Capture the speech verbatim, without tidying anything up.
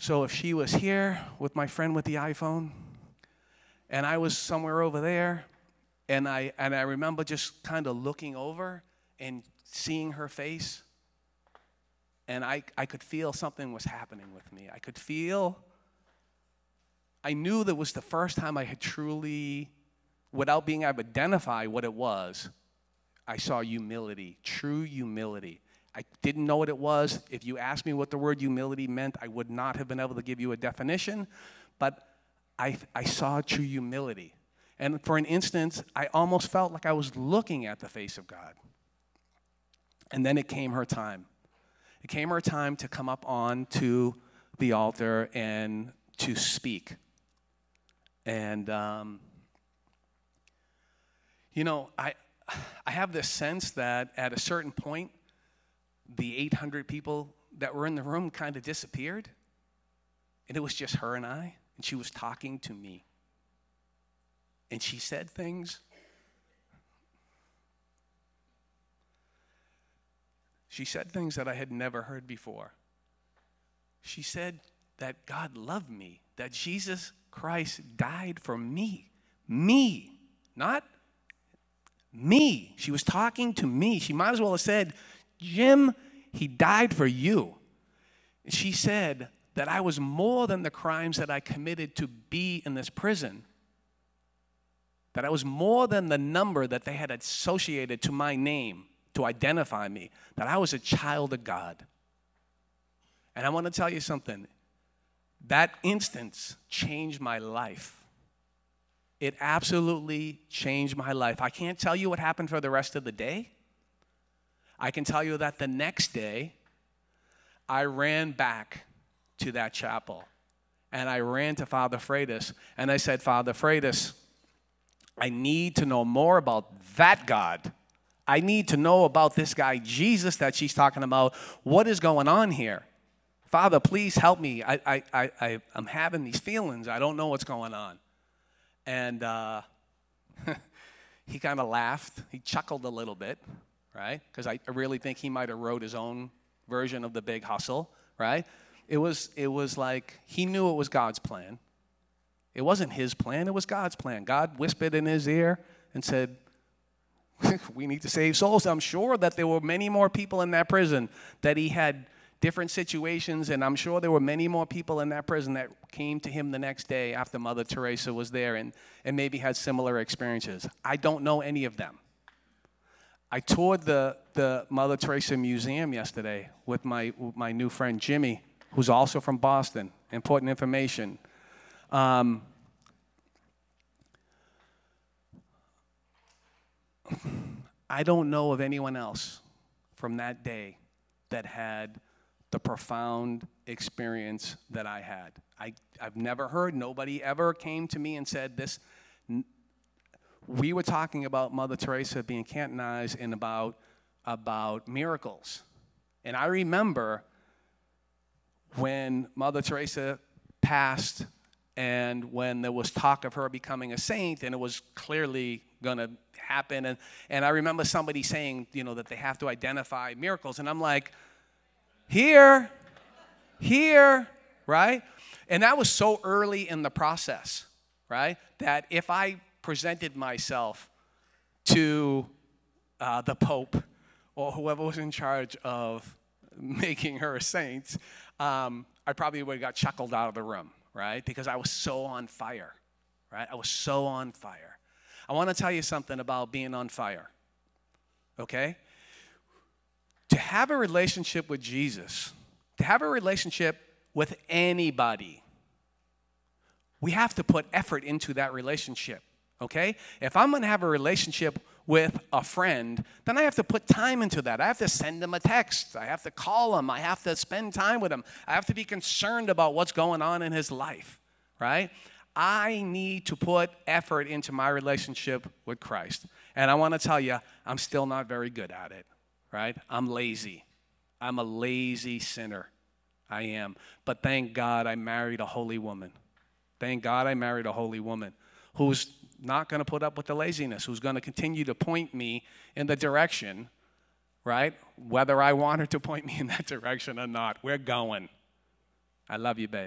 So if she was here with my friend with the iPhone, and I was somewhere over there, and I, and I remember just kind of looking over and seeing her face, and I, I could feel something was happening with me. I could feel, I knew that was the first time I had truly, without being able to identify what it was, I saw humility, true humility. I didn't know what it was. If you asked me what the word humility meant, I would not have been able to give you a definition, but I, I saw true humility. And for an instant, I almost felt like I was looking at the face of God. And then it came her time. It came her time to come up on to the altar and to speak. And, um, you know, I, I have this sense that at a certain point, the eight hundred people that were in the room kind of disappeared. And it was just her and I. And she was talking to me. And she said things. She said things that I had never heard before. She said that God loved me, that Jesus Christ died for me. Me, not me. She was talking to me. She might as well have said, Jim, he died for you. She said that I was more than the crimes that I committed to be in this prison. That I was more than the number that they had associated to my name to identify me. That I was a child of God. And I want to tell you something. That instance changed my life. It absolutely changed my life. I can't tell you what happened for the rest of the day. I can tell you that the next day, I ran back to that chapel. And I ran to Father Freitas. And I said, Father Freitas, I need to know more about that God. I need to know about this guy, Jesus, that she's talking about. What is going on here? Father, please help me. I, I, I, I, I'm having these feelings. I don't know what's going on. And uh, he kind of laughed. He chuckled a little bit, right? Because I really think he might have wrote his own version of The Big Hustle, right? It was, it was like he knew it was God's plan. It wasn't his plan. It was God's plan. God whispered in his ear and said, we need to save souls. I'm sure that there were many more people in that prison, that he had different situations, and I'm sure there were many more people in that prison that came to him the next day after Mother Teresa was there and, and maybe had similar experiences. I don't know any of them. I toured the, the Mother Teresa Museum yesterday with my, with my new friend Jimmy, who's also from Boston. Important information. Um, I don't know of anyone else from that day that had the profound experience that I had. I, I've never heard, nobody ever came to me and said this. We were talking about Mother Teresa being canonized and about, about miracles. And I remember when Mother Teresa passed and when there was talk of her becoming a saint, and it was clearly going to happen. And, and I remember somebody saying, you know, that they have to identify miracles. And I'm like, here, here, right? And that was so early in the process, right? That if I presented myself to uh, the Pope or whoever was in charge of making her a saint, um, I probably would have got chuckled out of the room, right? Because I was so on fire, right? I was so on fire. I want to tell you something about being on fire, okay? To have a relationship with Jesus, to have a relationship with anybody, we have to put effort into that relationship, okay? If I'm going to have a relationship with a friend, then I have to put time into that. I have to send him a text. I have to call him. I have to spend time with him. I have to be concerned about what's going on in his life, right? I need to put effort into my relationship with Christ. And I want to tell you, I'm still not very good at it, right? I'm lazy. I'm a lazy sinner. I am. But thank God I married a holy woman. Thank God I married a holy woman who's not going to put up with the laziness, who's going to continue to point me in the direction, right? Whether I want her to point me in that direction or not, we're going. I love you, babe.